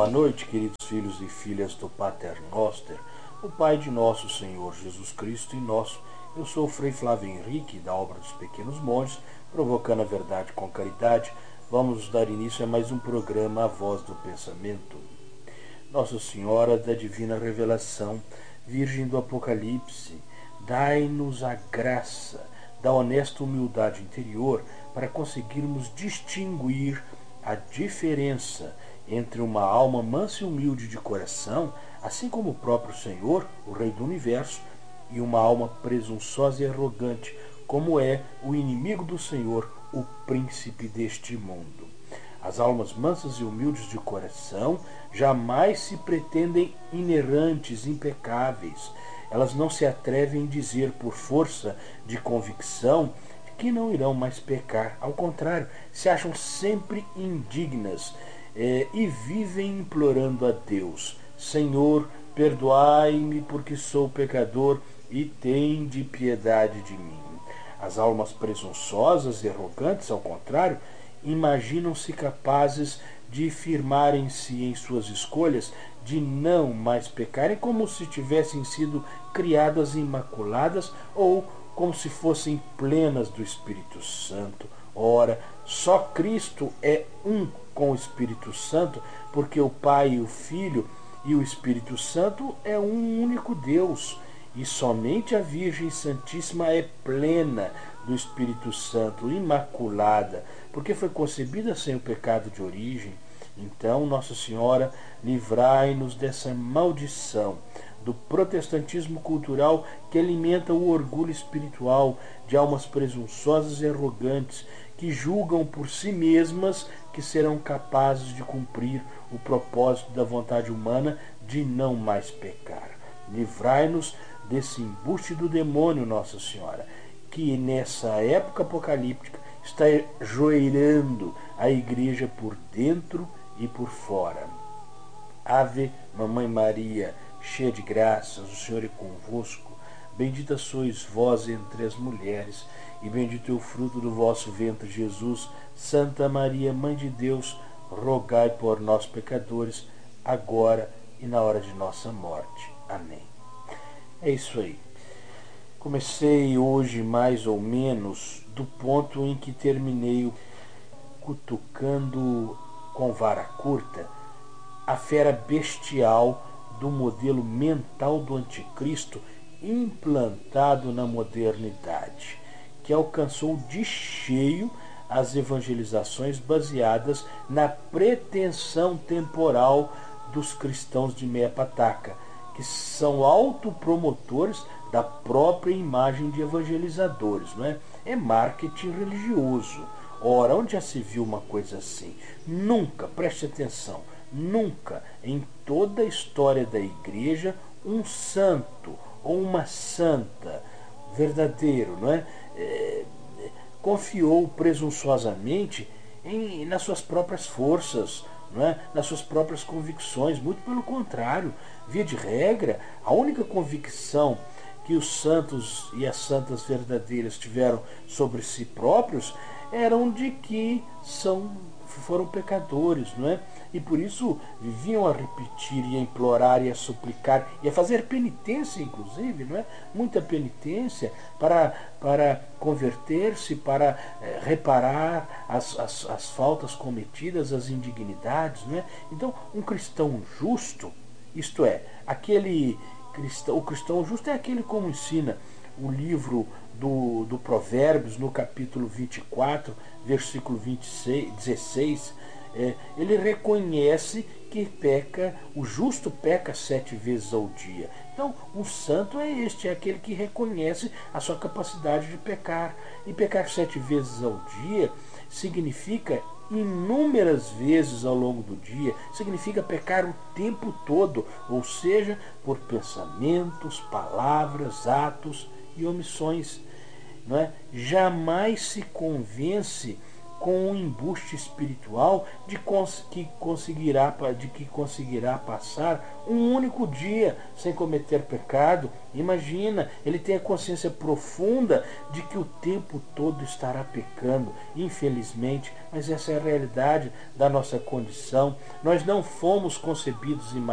Boa noite, queridos filhos e filhas do Pater Noster, o Pai de nosso Senhor Jesus Cristo e nosso. Eu sou o Frei Flávio Henrique, da obra dos Pequenos Monges, provocando a verdade com caridade. Vamos dar início a mais um programa, A Voz do Pensamento. Nossa Senhora da Divina Revelação, Virgem do Apocalipse, dai-nos a graça da honesta humildade interior para conseguirmos distinguir a diferença entre uma alma mansa e humilde de coração, assim como o próprio Senhor, o Rei do Universo, e uma alma presunçosa e arrogante, como é o inimigo do Senhor, o príncipe deste mundo. As almas mansas e humildes de coração jamais se pretendem inerrantes, impecáveis. Elas não se atrevem a dizer por força de convicção que não irão mais pecar. Ao contrário, se acham sempre indignas e vivem implorando a Deus: Senhor, perdoai-me porque sou pecador e tende piedade de mim. As almas presunçosas e arrogantes, ao contrário, imaginam-se capazes de firmarem-se em suas escolhas, de não mais pecarem, como se tivessem sido criadas imaculadas ou como se fossem plenas do Espírito Santo. Ora, só Cristo é um com o Espírito Santo, porque o Pai, o Filho e o Espírito Santo é um único Deus. E somente a Virgem Santíssima é plena do Espírito Santo, imaculada, porque foi concebida sem o pecado de origem. Então, Nossa Senhora, livrai-nos dessa maldição do protestantismo cultural que alimenta o orgulho espiritual de almas presunçosas e arrogantes que julgam por si mesmas que serão capazes de cumprir o propósito da vontade humana de não mais pecar. Livrai-nos desse embuste do demônio, Nossa Senhora, que nessa época apocalíptica está joeirando a igreja por dentro e por fora. Ave, Mamãe Maria, cheia de graças, o Senhor é convosco. Bendita sois vós entre as mulheres, e bendito é o fruto do vosso ventre, Jesus. Santa Maria, Mãe de Deus, rogai por nós, pecadores, agora e na hora de nossa morte. Amém. É isso aí. Comecei hoje mais ou menos do ponto em que terminei cutucando com vara curta a fera bestial do modelo mental do anticristo implantado na modernidade, que alcançou de cheio as evangelizações baseadas na pretensão temporal dos cristãos de meia pataca, que são autopromotores da própria imagem de evangelizadores, não é? É marketing religioso. Ora, onde já se viu uma coisa assim? Nunca, preste atenção, nunca em toda a história da igreja um santo ou uma santa verdadeiro, não é? Confiou presunçosamente nas suas próprias forças, não é? Nas suas próprias convicções. Muito pelo contrário, via de regra, a única convicção que os santos e as santas verdadeiras tiveram sobre si próprios eram de que foram pecadores, não é? E por isso viviam a repetir e a implorar e a suplicar e a fazer penitência, inclusive, não é? Muita penitência para converter-se, para reparar as faltas cometidas, as indignidades, não é? Então, um cristão justo, isto é, o cristão justo é aquele, como ensina o livro do Provérbios, no capítulo 24, versículo 16, ele reconhece que o justo peca 7 vezes ao dia. Então, um santo é aquele que reconhece a sua capacidade de pecar. E pecar 7 vezes ao dia significa inúmeras vezes ao longo do dia, significa pecar o tempo todo, ou seja, por pensamentos, palavras, atos e omissões. Não é? Jamais se convence com um embuste espiritual de que conseguirá passar um único dia sem cometer pecado. Imagina, ele tem a consciência profunda de que o tempo todo estará pecando, infelizmente, mas essa é a realidade da nossa condição. Nós não fomos concebidos